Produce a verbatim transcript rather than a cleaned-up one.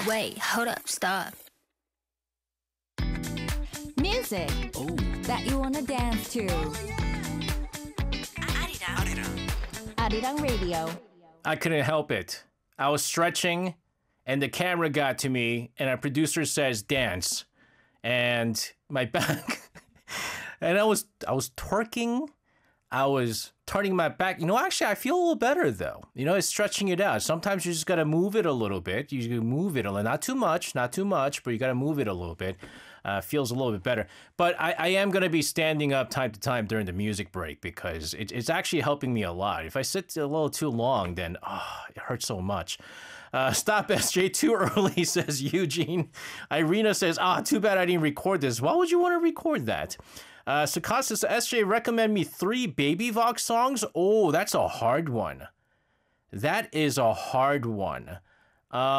Wait, hold up, stop. Music Oh. that you wanna dance to. Arirang. Arirang Radio. I couldn't help it. I was stretching, and the camera got to me, and our producer says dance, and my back, and I was I was twerking. I was turning my back. You know, actually, I feel a little better though. You know, it's stretching it out. Sometimes you just gotta move it a little bit. You gotta move it a little, not too much, not too much, but you gotta move it a little bit. Uh, feels a little bit better. But I, I am gonna be standing up time to time during the music break because it, it's actually helping me a lot. If I sit a little too long, then oh, it hurts so much. Uh, stop S J too early, says Eugene. Irina says, ah, too bad I didn't record this. Why would you want to record that? Uh, Sakasa says, S J, recommend me three Baby Vox songs? Oh, that's a hard one. That is a hard one. Uh,